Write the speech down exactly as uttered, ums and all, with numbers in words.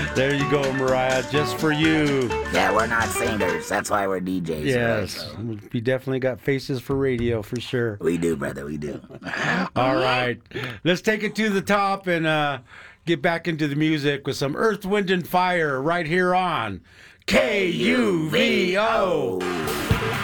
There you go, Mariah, just for you. Yeah, we're not singers. That's why we're D Js. Yes, Right? So. we definitely got faces for radio for sure. We do, brother. We do. All right, let's take it to the top and uh, get back into the music with some Earth, Wind, and Fire right here on K U V O.